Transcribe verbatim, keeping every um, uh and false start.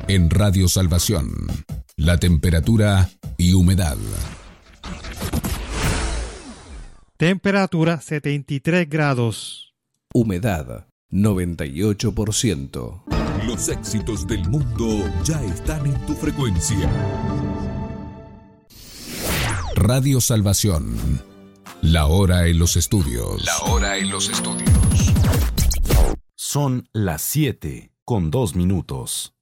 En Radio Salvación, la temperatura y humedad. Temperatura setenta y tres grados. Humedad noventa y ocho por ciento. Los éxitos del mundo ya están en tu frecuencia. Radio Salvación. La hora en los estudios. La hora en los estudios. Son las siete con dos minutos.